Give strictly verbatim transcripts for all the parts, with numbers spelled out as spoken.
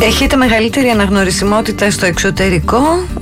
Έχετε μεγαλύτερη αναγνωρισιμότητα στο εξωτερικό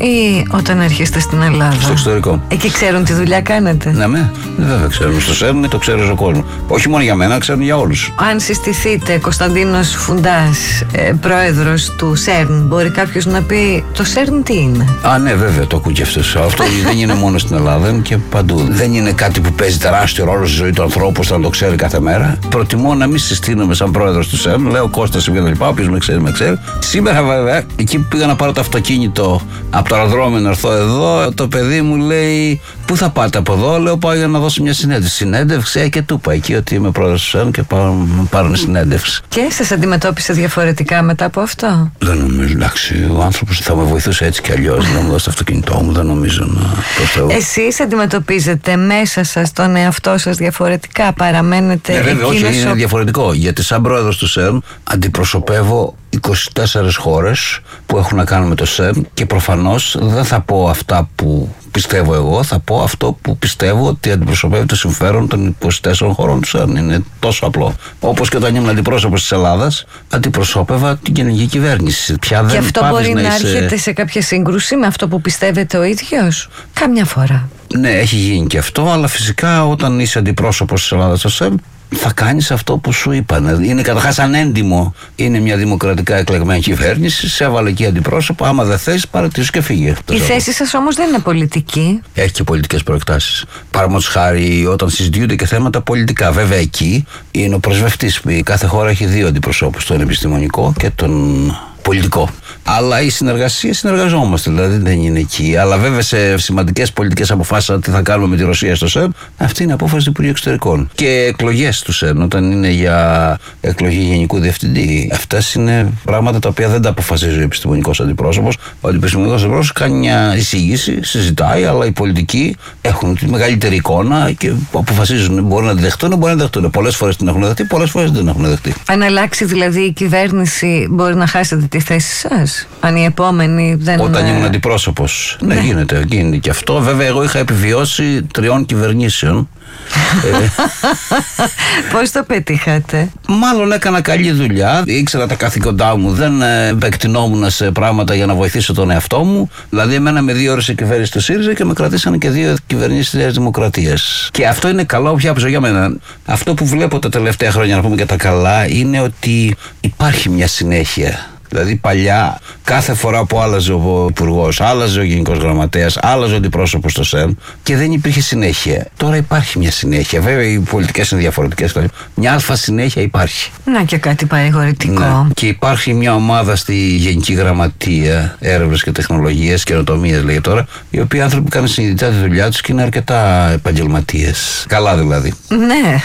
ή όταν έρχεστε στην Ελλάδα? Στο εξωτερικό. Εκεί ξέρουν τι δουλειά κάνετε? Ναι, με. Βέβαια ξέρουν. Στο ΣΕΡΝ το ξέρει ο κόσμος. Όχι μόνο για μένα, ξέρουν για όλους. Αν συστηθείτε Κωνσταντίνος Φουντάς, ε, πρόεδρος του ΣΕΡΝ, μπορεί κάποιος να πει το ΣΕΡΝ τι είναι? Α, ναι, βέβαια, το ακούει και αυτός. Αυτό δεν είναι μόνο στην Ελλάδα, είναι και παντού. Δεν είναι κάτι που παίζει τεράστιο ρόλο στη ζωή του ανθρώπου, ώστε να το ξέρει κάθε μέρα. Προτιμώ να μην συστήνομαι σαν πρόεδρος του ΣΕΡΝ. Λέω Κώστας και τα λοιπά, όποιος με ξέρει, με ξέρει. Σήμερα, βέβαια, εκεί που πήγα να πάρω το αυτοκίνητο από το αεροδρόμιο να έρθω εδώ, το παιδί μου λέει: Πού θα πάτε από εδώ? Λέω: Πάω για να δώσω μια συνέντευξη. Συνέντευξη, ε, και του είπα εκεί ότι είμαι πρόεδρος του ΣΕΡΝ και πάω να πάρω συνέντευξη. Και σας αντιμετώπισε διαφορετικά μετά από αυτό? Δεν νομίζω, εντάξει. Ο άνθρωπος θα με βοηθούσε έτσι κι αλλιώς να μου δώσει το αυτοκίνητό μου. Δεν νομίζω να το. Εσείς αντιμετωπίζετε μέσα σας τον εαυτό σας διαφορετικά? Παραμένετε ναι, βέβαια, όχι, είναι ο... διαφορετικό. Γιατί σαν πρόεδρος του ΣΕΡΝ αντιπροσωπεύω είκοσι τέσσερις χώρες που έχουν να κάνουν με το ΣΕΡΝ και προφανώς δεν θα πω αυτά που πιστεύω εγώ, θα πω αυτό που πιστεύω ότι αντιπροσωπεύει το συμφέρον των είκοσι τεσσάρων χωρών του ΣΕΡΝ. Είναι τόσο απλό. Όπως και όταν ήμουν αντιπρόσωπος της Ελλάδας, αντιπροσώπευα την κοινωνική κυβέρνηση. Πια δεν και αυτό μπορεί να, να είσαι... έρχεται σε κάποια σύγκρουση με αυτό που πιστεύετε ο ίδιος? Καμιά φορά. Ναι, έχει γίνει και αυτό, αλλά φυσικά όταν είσαι αντιπρόσωπος της Ελλάδας στο ΣΕΡΝ, θα κάνεις αυτό που σου είπαν. Είναι καταρχάς ανέντιμο. Είναι μια δημοκρατικά εκλεγμένη κυβέρνηση. Σε έβαλε εκεί αντιπρόσωπο. Άμα δεν θες, παρατηρήσου και φύγε. Η θέση σας όμως δεν είναι πολιτική. Έχει και πολιτικές προεκτάσεις. Παραδείγματος χάρη, όταν συζητιούνται και θέματα πολιτικά. Βέβαια, εκεί είναι ο πρεσβευτής. Η κάθε χώρα έχει δύο αντιπροσώπους, τον επιστημονικό και τον πολιτικό. Αλλά η συνεργασία συνεργαζόμαστε, δηλαδή δεν είναι εκεί. Αλλά βέβαια σε σημαντικές πολιτικές αποφάσεις, τι θα κάνουμε με τη Ρωσία στο ΣΕΡΝ, αυτή είναι απόφαση του Υπουργείου Εξωτερικών. Και εκλογές του ΣΕΡΝ, όταν είναι για εκλογή γενικού διευθυντή, αυτές είναι πράγματα τα οποία δεν τα αποφασίζει ο επιστημονικός αντιπρόσωπος. Ο επιστημονικός αντιπρόσωπος κάνει μια εισήγηση, συζητάει, αλλά οι πολιτικοί έχουν τη μεγαλύτερη εικόνα και αποφασίζουν. Μπορεί να τη δεχτούν, μπορεί να δεχτούν. Πολλές φορές την έχουν δεχτεί, πολλές φορές δεν έχουν δεχτεί. Αν αλλάξει δηλαδή η κυβέρνηση, μπορεί να χάσετε τη θέση σας? Αν η επόμενη δεν. Όταν ήμουν αντιπρόσωπος. Ναι, ναι, γίνεται, γίνεται και αυτό. Βέβαια, εγώ είχα επιβιώσει τριών κυβερνήσεων. Πώς το πετύχατε? Μάλλον έκανα καλή δουλειά. Ήξερα τα καθήκοντά μου. Δεν επεκτηνόμουν σε πράγματα για να βοηθήσω τον εαυτό μου. Δηλαδή, εμένα με δύο ώρες η κυβέρνηση του ΣΥΡΙΖΑ και με κρατήσανε και δύο κυβερνήσεις της Νέας Δημοκρατίας. Και αυτό είναι καλό πια για μένα. Αυτό που βλέπω τα τελευταία χρόνια, να πούμε και τα καλά, είναι ότι υπάρχει μια συνέχεια. Δηλαδή παλιά, κάθε φορά που άλλαζε ο υπουργός, άλλαζε ο γενικός γραμματέας, άλλαζε ο αντιπρόσωπος στο ΣΕΡΝ και δεν υπήρχε συνέχεια. Τώρα υπάρχει μια συνέχεια. Βέβαια οι πολιτικές είναι διαφορετικές. Μια αλφα συνέχεια υπάρχει. Να και κάτι παρηγορητικό. Ναι. Και υπάρχει μια ομάδα στη Γενική Γραμματεία Έρευνες και Τεχνολογίες, Καινοτομίες λέγεται τώρα, οι οποίοι άνθρωποι κάνουν συνειδητά τη δουλειά τους και είναι αρκετά επαγγελματίες. Καλά δηλαδή. Ναι.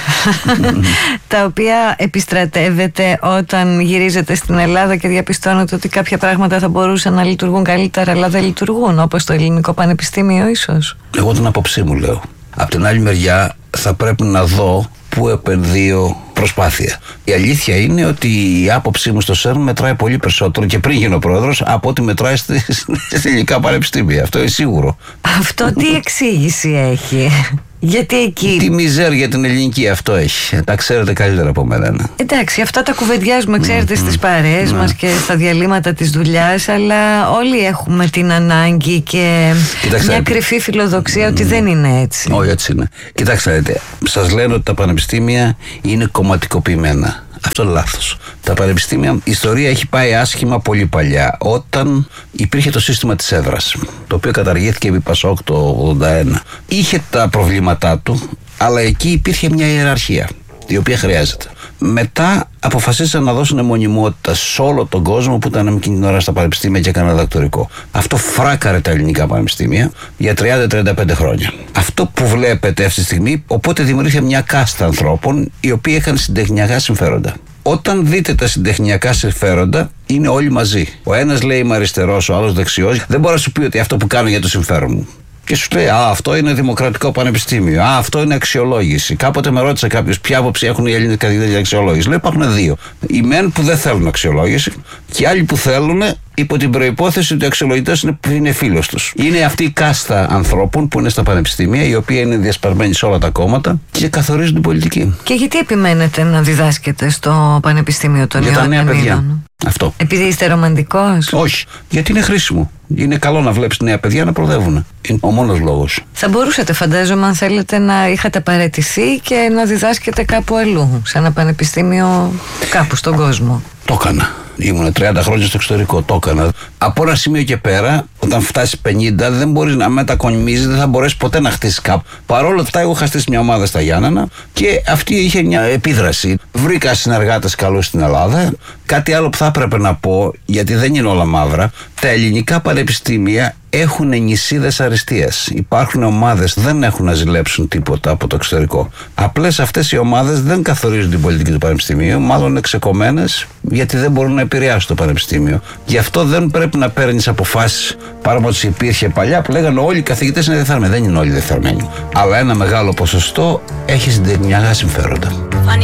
Τα οποία επιστρατεύετε όταν γυρίζετε στην Ελλάδα και διαπιστώνετε Πιστώνετε ότι κάποια πράγματα θα μπορούσαν να λειτουργούν καλύτερα, αλλά δεν λειτουργούν, όπως το Ελληνικό Πανεπιστήμιο, ίσως? Εγώ την άποψή μου λέω. Απ' την άλλη μεριά, θα πρέπει να δω πού επενδύω προσπάθεια. Η αλήθεια είναι ότι η άποψή μου στο ΣΕΡΝ μετράει πολύ περισσότερο και πριν γίνω πρόεδρος από ό,τι μετράει στα ελληνικά πανεπιστήμια. Αυτό είναι σίγουρο. Αυτό τι εξήγηση έχει? Γιατί εκεί. Τι μιζέρια την ελληνική αυτό έχει. Τα ξέρετε καλύτερα από μένα. Ναι. Εντάξει, αυτά τα κουβεντιάζουμε, ξέρετε, mm, στις παρέες mm, μας και στα διαλύματα της δουλειάς, αλλά όλοι έχουμε την ανάγκη και Κοιτάξτε, μια κρυφή φιλοδοξία mm, ότι δεν είναι έτσι. Όχι, έτσι είναι. Κοιτάξτε, σας λένε ότι τα πανεπιστήμια είναι κομματικοποιημένα. Αυτό είναι λάθος. Τα πανεπιστήμια, η ιστορία έχει πάει άσχημα πολύ παλιά, όταν υπήρχε το σύστημα της έδρας, το οποίο καταργήθηκε επί Πασόκ το ογδόντα ένα. Είχε τα προβλήματά του, αλλά εκεί υπήρχε μια ιεραρχία, η οποία χρειάζεται. Μετά αποφασίσαν να δώσουν μονιμότητα σε όλο τον κόσμο που ήταν εκείνη την ώρα στα πανεπιστήμια και έκαναν διδακτορικό. Αυτό φράκαρε τα ελληνικά πανεπιστήμια για τριάντα με τριάντα πέντε χρόνια. Αυτό που βλέπετε αυτή τη στιγμή, οπότε δημιουργήθηκε μια κάστα ανθρώπων οι οποίοι είχαν συντεχνιακά συμφέροντα. Όταν δείτε τα συντεχνιακά συμφέροντα, είναι όλοι μαζί. Ο ένας λέει είμαι αριστερός, ο άλλος δεξιός. Δεν μπορεί να σου πει ότι αυτό που κάνω για το συμφέρον μου. Και σου λέει, Α, αυτό είναι δημοκρατικό πανεπιστήμιο. Α, αυτό είναι αξιολόγηση. Κάποτε με ρώτησε κάποιος ποια άποψη έχουν οι Έλληνες καθηγητές για αξιολόγηση. Λέω, υπάρχουν δύο. Οι μεν που δεν θέλουν αξιολόγηση και οι άλλοι που θέλουν υπό την προϋπόθεση ότι ο αξιολογητής είναι, είναι φίλος τους. Είναι αυτή η κάστα ανθρώπων που είναι στα πανεπιστήμια, η οποία είναι διασπαρμένη σε όλα τα κόμματα και καθορίζουν την πολιτική. Και γιατί επιμένετε να διδάσκετε στο Πανεπιστήμιο των Για τα νέα παιδιά. Αυτό. Επειδή είστε ρομαντικός? Όχι, γιατί είναι χρήσιμο. Είναι καλό να βλέπεις νέα παιδιά να προοδεύουν. Είναι ο μόνος λόγος. Θα μπορούσατε, φαντάζομαι, αν θέλετε, να είχατε παραιτηθεί και να διδάσκετε κάπου αλλού, σε ένα πανεπιστήμιο κάπου στον κόσμο. Το έκανα. Ήμουν τριάντα χρόνια στο εξωτερικό, το έκανα. Από ένα σημείο και πέρα, όταν φτάσει πενήντα, δεν μπορεί να μετακομίσει, δεν θα μπορέσει ποτέ να χτίσει κάπου. Παρόλο αυτά, εγώ είχα στήσει μια ομάδα στα Γιάννενα και αυτή είχε μια επίδραση. Βρήκα συνεργάτες καλούς στην Ελλάδα. Κάτι άλλο που θα έπρεπε να πω, γιατί δεν είναι όλα μαύρα, τα ελληνικά πανεπιστήμια έχουν νησίδες αριστείας. Υπάρχουν ομάδες που δεν έχουν να ζηλέψουν τίποτα από το εξωτερικό. Απλές αυτές οι ομάδες δεν καθορίζουν την πολιτική του πανεπιστημίου, μάλλον είναι ξεκομμένες γιατί δεν μπορούν να επηρεάσουν το πανεπιστήμιο. Γι' αυτό δεν πρέπει να παίρνεις αποφάσεις παρά από ό,τι υπήρχε παλιά που λέγανε όλοι οι καθηγητές είναι διεφθαρμένοι. Δεν είναι όλοι διεφθαρμένοι. Αλλά ένα μεγάλο ποσοστό έχει συντηρητικά συμφέροντα.